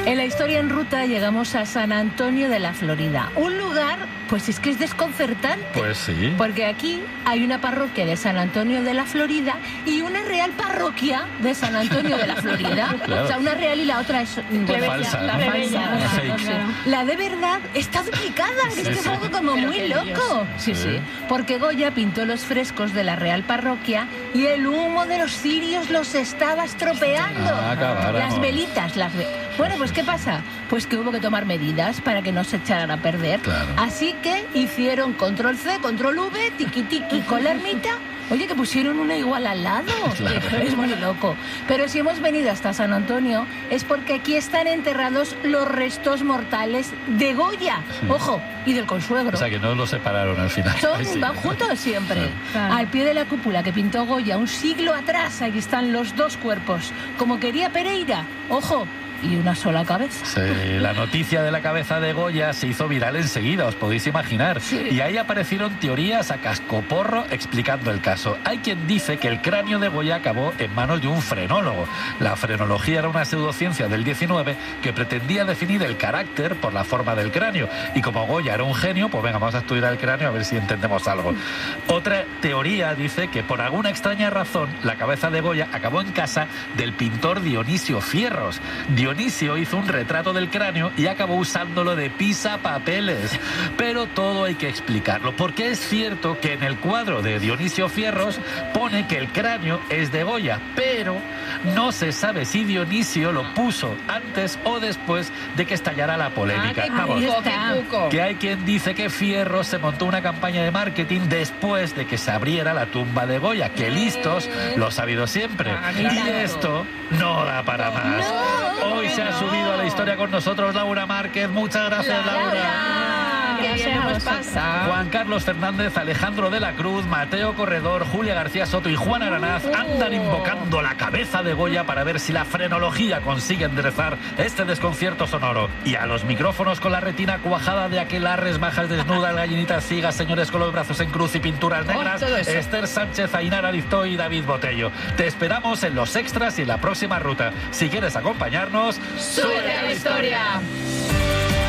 En la historia en ruta llegamos a San Antonio de la Florida. Un lugar, pues es que es desconcertante. Pues sí. Porque aquí hay una parroquia de San Antonio de la Florida y una real parroquia de San Antonio de la Florida. Claro. O sea, una real y la otra es falsa. La falsa. Una fake. La de verdad está duplicada. Sí, Es que es sí. algo como Pero muy qué loco. líos. Sí, Sí. sí. Porque Goya pintó los frescos de la real parroquia y el humo de los cirios los estaba estropeando. Acabáramos. Las velitas, Bueno, pues ¿qué pasa? Pues que hubo que tomar medidas para que no se echaran a perder. Claro. Así que hicieron control C, control V, tiqui tiqui con la ermita. Oye, que pusieron una igual al lado. Claro. Es muy loco. Pero si hemos venido hasta San Antonio es porque aquí están enterrados los restos mortales de Goya. Sí. Ojo, y del consuegro. O sea, que no los separaron al final. Son, Ahí sí. van juntos siempre. Claro. Al pie de la cúpula que pintó Goya un siglo atrás, ahí están los dos cuerpos. Como quería Pereira. Ojo, y una sola cabeza. Sí, la noticia de la cabeza de Goya se hizo viral enseguida, os podéis imaginar. Sí. Y ahí aparecieron teorías a cascoporro explicando el caso. Hay quien dice que el cráneo de Goya acabó en manos de un frenólogo. La frenología era una pseudociencia del 19 que pretendía definir el carácter por la forma del cráneo. Y como Goya era un genio, pues venga, vamos a estudiar el cráneo a ver si entendemos algo. Otra teoría dice que por alguna extraña razón la cabeza de Goya acabó en casa del pintor Dionisio Fierros. Dionisio hizo un retrato del cráneo y acabó usándolo de pisapapeles. Pero todo hay que explicarlo, porque es cierto que en el cuadro de Dionisio Fierros pone que el cráneo es de Goya, pero no se sabe si Dionisio lo puso antes o después de que estallara la polémica. Qué Vamos, cuco, está. qué cuco. que hay quien dice que Fierros se montó una campaña de marketing después de que se abriera la tumba de Goya, que listos lo ha sabido siempre. Claro. Y esto no da para más. Hoy se ha subido a la historia con nosotros Laura Márquez. Muchas gracias, Laura. Qué bien hemos pasado. Juan Carlos Fernández, Alejandro de la Cruz, Mateo Corredor, Julia García Soto y Juan Aranaz andan invocando la cabeza de Goya para ver si la frenología consigue enderezar este desconcierto sonoro. Y a los micrófonos con la retina cuajada de aquelarres, bajas desnudas, gallinitas ciegas, señores con los brazos en cruz y pinturas negras, todo eso. Esther Sánchez, Ainara Lizto y David Botello. Te esperamos en los extras y en la próxima ruta. Si quieres acompañarnos, ¡Súbete a la historia!